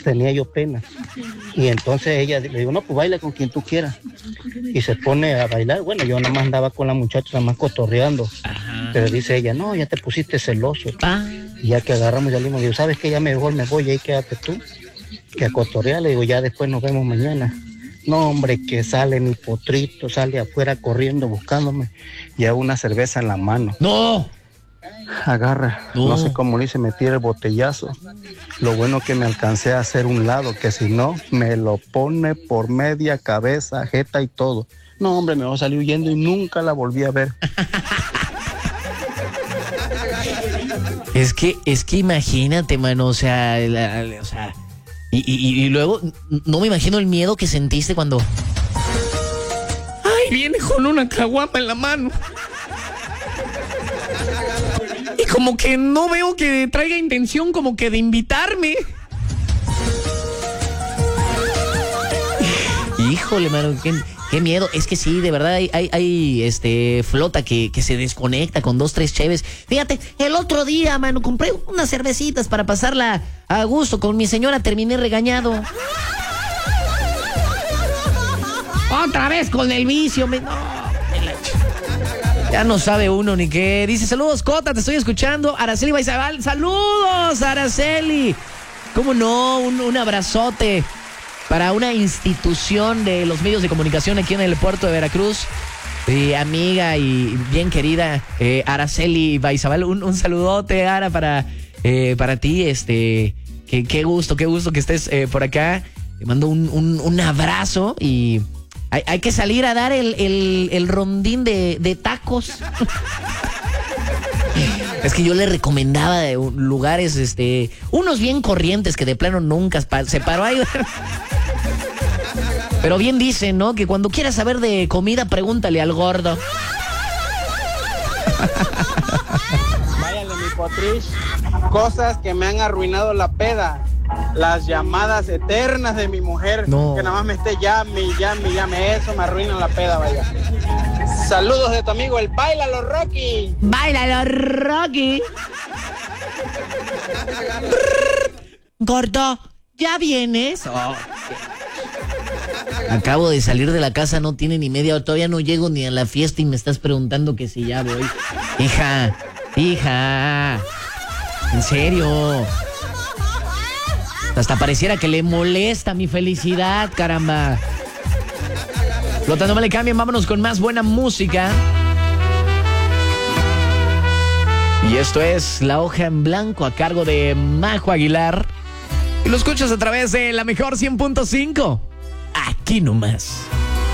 tenía yo pena. Y entonces ella le digo, no, pues baila con quien tú quieras. Y se pone a bailar. Bueno, yo nada más andaba con la muchacha, nada más cotorreando. Pero dice ella, no, ya te pusiste celoso. Y ya que agarramos, ya le digo, ¿sabes qué? Ya mejor me voy, ahí quédate tú. Que a cotorrear, le digo, ya después nos vemos mañana. No, hombre, que sale mi potrito, sale afuera corriendo buscándome. Lleva una cerveza en la mano. ¡No! Agarra, no sé cómo le hice, me tira el botellazo. Lo bueno que me alcancé a hacer un lado, que si no, me lo pone por media cabeza, jeta y todo. No, hombre, me va a salir huyendo y nunca la volví a ver. Es que imagínate, mano, o sea, y luego no me imagino el miedo que sentiste cuando... ¡Ay, viene con una caguama en la mano! Y como que no veo que traiga intención como que de invitarme. Híjole, mano, qué miedo. Es que sí, de verdad hay flota que se desconecta con 2, 3 cheves. Fíjate, el otro día, mano, compré unas cervecitas para pasarla a gusto con mi señora, terminé regañado. Otra vez con el vicio, ya no sabe uno ni qué. Dice, saludos, Cota, te estoy escuchando. Araceli Baizabal, saludos, Araceli. ¿Cómo no? Un abrazote para una institución de los medios de comunicación aquí en el puerto de Veracruz. Amiga y bien querida Araceli Baizabal, un saludote, Ara, para ti. Qué gusto que estés por acá. Te mando un abrazo y... Hay que salir a dar el rondín de tacos. Es que yo le recomendaba de lugares, unos bien corrientes que de plano nunca se paró ahí. Pero bien dicen, ¿no? Que cuando quieras saber de comida, pregúntale al gordo. Váyale, mi Potrish. Cosas que me han arruinado la peda. Las llamadas eternas de mi mujer, no. Que nada más me esté llame, eso me arruina la peda, vaya. Saludos de tu amigo, el Báilalo Rocky. Báilalo Rocky. Gordo, ¿ya vienes? Oh. Acabo de salir de la casa, no tiene ni media hora, todavía no llego ni a la fiesta y me estás preguntando que si ya voy. Hija, en serio. Hasta pareciera que le molesta mi felicidad, caramba. Flotando, no me le cambien, vámonos con más buena música. Y esto es La Hoja en Blanco a cargo de Majo Aguilar. Y lo escuchas a través de la mejor 100.5. Aquí nomás.